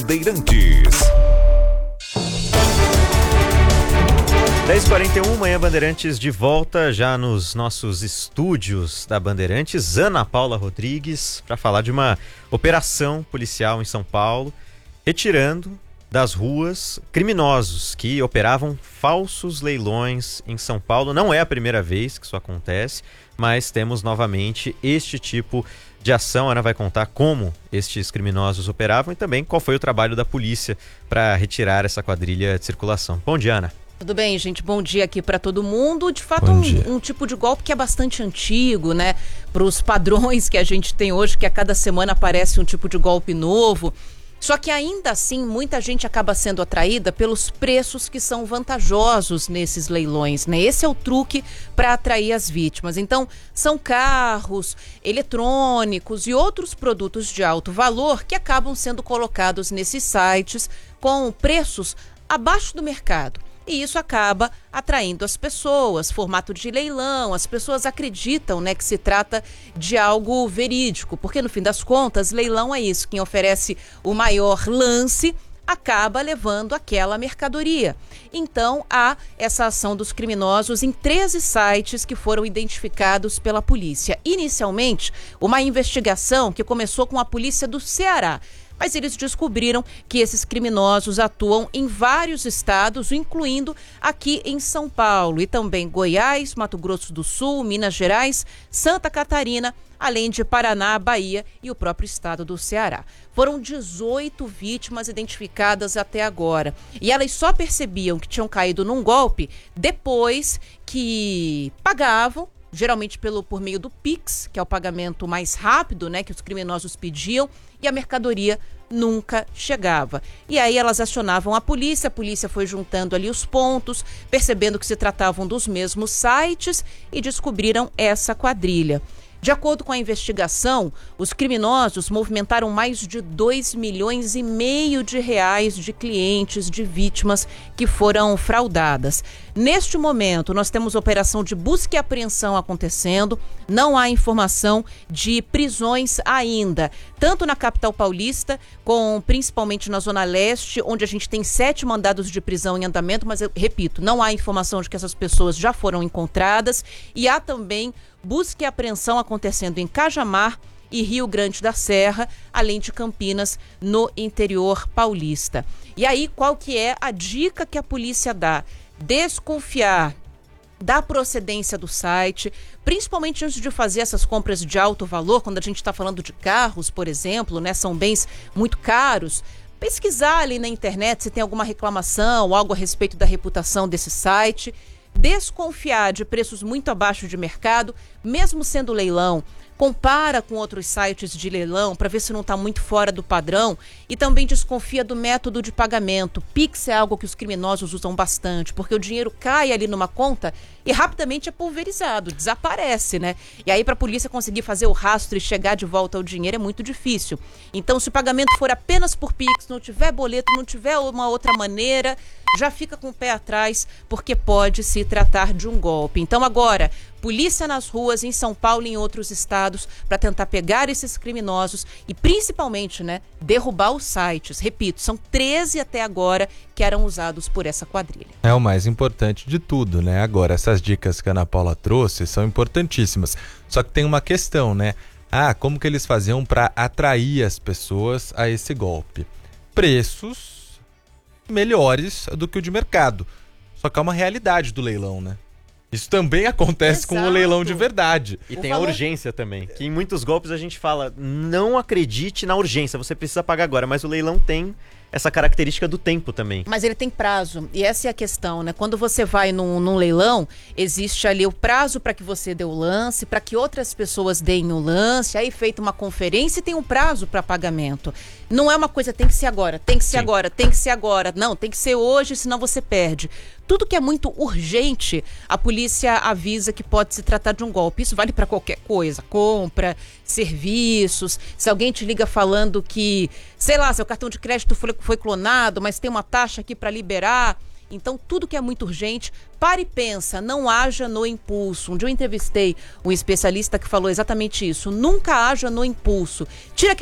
Bandeirantes. 10h41, Manhã Bandeirantes de volta já nos nossos estúdios da Bandeirantes. Ana Paula Rodrigues para falar de uma operação policial em São Paulo, retirando das ruas criminosos que operavam falsos leilões em São Paulo. Não é a primeira vez que isso acontece, mas temos novamente este tipo de ação. A Ana vai contar como estes criminosos operavam e também qual foi o trabalho da polícia para retirar essa quadrilha de circulação. Bom dia, Ana. Tudo bem, gente? Bom dia aqui para todo mundo. De fato, um tipo de golpe que é bastante antigo, né? Para os padrões que a gente tem hoje, que a cada semana aparece um tipo de golpe novo. Só que ainda assim, muita gente acaba sendo atraída pelos preços que são vantajosos nesses leilões, né? Esse é o truque para atrair as vítimas. Então, são carros, eletrônicos e outros produtos de alto valor que acabam sendo colocados nesses sites com preços abaixo do mercado. E isso acaba atraindo as pessoas, formato de leilão, as pessoas acreditam, né, que se trata de algo verídico, porque no fim das contas, leilão é isso, quem oferece o maior lance acaba levando aquela mercadoria. Então, há essa ação dos criminosos em 13 sites que foram identificados pela polícia. Inicialmente, uma investigação que começou com a polícia do Ceará. Mas eles descobriram que esses criminosos atuam em vários estados, incluindo aqui em São Paulo e também Goiás, Mato Grosso do Sul, Minas Gerais, Santa Catarina, além de Paraná, Bahia e o próprio estado do Ceará. Foram 18 vítimas identificadas até agora. E elas só percebiam que tinham caído num golpe depois que pagavam, geralmente por meio do Pix, que é o pagamento mais rápido, né, que os criminosos pediam, e a mercadoria nunca chegava. E aí elas acionavam a polícia foi juntando ali os pontos, percebendo que se tratavam dos mesmos sites e descobriram essa quadrilha. De acordo com a investigação, os criminosos movimentaram mais de 2,5 milhões de reais de clientes, de vítimas que foram fraudadas. Neste momento, nós temos operação de busca e apreensão acontecendo, não há informação de prisões ainda, tanto na capital paulista, principalmente na Zona Leste, onde a gente tem 7 mandados de prisão em andamento, mas eu repito, não há informação de que essas pessoas já foram encontradas, e há também busca e apreensão acontecendo em Cajamar e Rio Grande da Serra, além de Campinas, no interior paulista. E aí, qual que é a dica que a polícia dá? Desconfiar da procedência do site, principalmente antes de fazer essas compras de alto valor, quando a gente está falando de carros, por exemplo, né, são bens muito caros. Pesquisar ali na internet se tem alguma reclamação, algo a respeito da reputação desse site. Desconfiar de preços muito abaixo de mercado, mesmo sendo leilão. Compara com outros sites de leilão para ver se não está muito fora do padrão, e também desconfia do método de pagamento. Pix é algo que os criminosos usam bastante, porque o dinheiro cai ali numa conta e rapidamente é pulverizado, desaparece, né? E aí para a polícia conseguir fazer o rastro e chegar de volta ao dinheiro é muito difícil. Então, se o pagamento for apenas por Pix, não tiver boleto, não tiver uma outra maneira, já fica com o pé atrás, porque pode se tratar de um golpe. Então agora, polícia nas ruas em São Paulo e em outros estados para tentar pegar esses criminosos e principalmente, né, derrubar os sites. Repito, são 13 até agora que eram usados por essa quadrilha. É o mais importante de tudo, né? Agora, essas dicas que a Ana Paula trouxe são importantíssimas. Só que tem uma questão, né? Como que eles faziam para atrair as pessoas a esse golpe? Preços melhores do que o de mercado. Só que é uma realidade do leilão, né? Isso também acontece com o leilão de verdade. E tem a urgência também, que em muitos golpes a gente fala, não acredite na urgência, você precisa pagar agora, mas o leilão tem essa característica do tempo também. Mas ele tem prazo, e essa é a questão, né? Quando você vai num leilão, existe ali o prazo para que você dê o lance, para que outras pessoas deem o lance, aí feita uma conferência e tem um prazo para pagamento. Não é uma coisa, tem que ser agora, tem que ser agora, tem que ser agora. Não, tem que ser hoje, senão você perde. Tudo que é muito urgente, a polícia avisa que pode se tratar de um golpe. Isso vale para qualquer coisa, compra, serviços. Se alguém te liga falando que, sei lá, seu cartão de crédito foi clonado, mas tem uma taxa aqui para liberar. Então, tudo que é muito urgente, pare e pensa, não haja no impulso. Um dia eu entrevistei um especialista que falou exatamente isso. Nunca haja no impulso. Tira